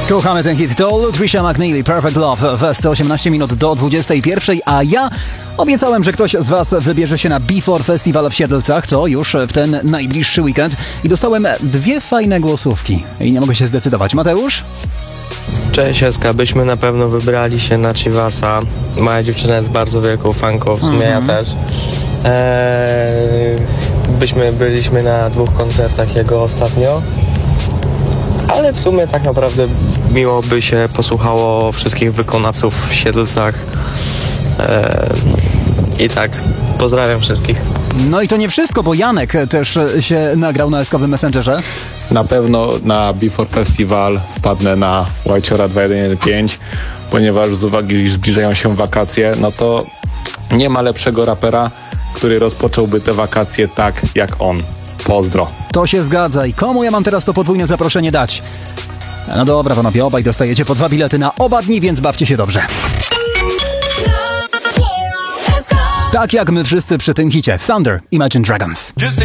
Kochamy ten hit. To Lutricia McNeely, Perfect Love w 118 minut do 21, a ja obiecałem, że ktoś z was wybierze się na Before Festival w Siedlcach, to już w ten najbliższy weekend i dostałem dwie fajne głosówki i nie mogę się zdecydować. Mateusz? Cześć Eska, byśmy na pewno wybrali się na Chivasa. Moja dziewczyna jest bardzo wielką fanką, w sumie ja też. Byliśmy na 2 koncertach jego ostatnio, ale w sumie tak naprawdę miło by się posłuchało wszystkich wykonawców w Siedlcach. I tak, pozdrawiam wszystkich. No i to nie wszystko, bo Janek też się nagrał na eskowym Messengerze. Na pewno na Before Festival wpadnę na Whitechora 2115, ponieważ z uwagi, iż zbliżają się wakacje, no to nie ma lepszego rapera, który rozpocząłby te wakacje tak jak on. Pozdro. To się zgadza. I komu ja mam teraz to podwójne zaproszenie dać? No dobra, panowie, obaj dostajecie po 2 bilety na oba dni, więc bawcie się dobrze. Tak jak my wszyscy przy tym hicie. Thunder, Imagine Dragons.